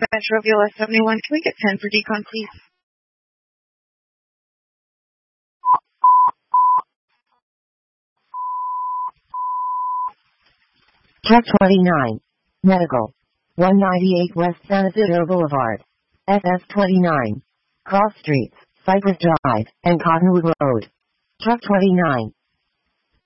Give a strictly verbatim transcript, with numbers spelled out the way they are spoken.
Metro V L S seventy-one. Can we get ten for decon, please? Truck twenty-nine. Medical. one ninety-eight West San Isidro Boulevard. S S twenty-nine. Cross Streets, Cypress Drive, and Cottonwood Road. Truck twenty-nine.